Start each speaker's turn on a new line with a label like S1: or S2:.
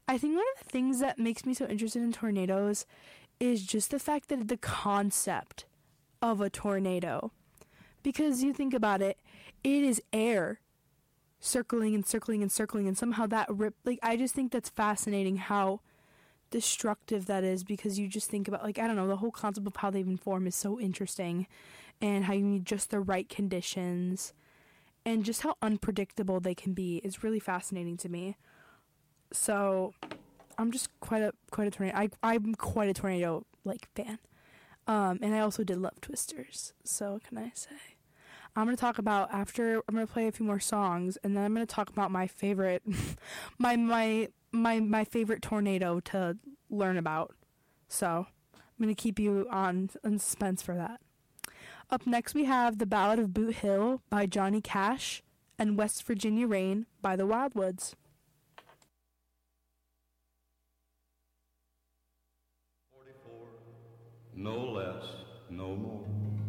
S1: I think one of the things that makes me so interested in tornadoes is just the fact that the concept of a tornado. Because you think about it, it is air circling and circling and circling, and somehow that I just think that's fascinating how destructive that is, because you just think about, I don't know, the whole concept of how they even form is so interesting, and how you need just the right conditions, and just how unpredictable they can be is really fascinating to me. So I'm just quite a tornado. I'm quite a tornado fan. And I also did love Twisters. So what can I say? I'm gonna talk about I'm gonna play a few more songs, and then I'm gonna talk about my favorite, my favorite tornado to learn about. So I'm gonna keep you on in suspense for that. Up next we have The Ballad of Boot Hill by Johnny Cash and West Virginia Rain by the Wildwoods.
S2: 44, no less, no more.